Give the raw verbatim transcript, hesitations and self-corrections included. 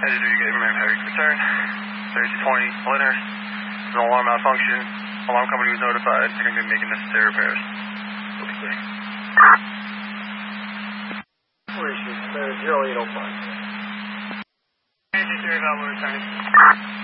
How did you get your heavy concern? thirty-two twenty, Leonard. There's an alarm malfunction. Alarm company was notified. They're going to be making necessary repairs. Okay. Where is she? zero eight oh five. Energy theory about returning.